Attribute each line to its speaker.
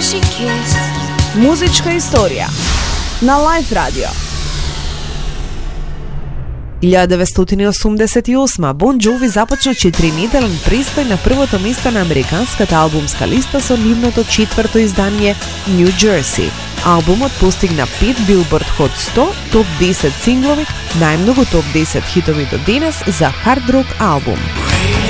Speaker 1: Музичка историја на Life Radio. 1988 Бон Джови започна 4-неделен престој на првото место на американската албумска листа со нивното четврто издание New Jersey. Албумот постигна 5 Billboard Hot 100, топ 10 синглови, најмногу топ 10 хитови до денес за хард рок албум.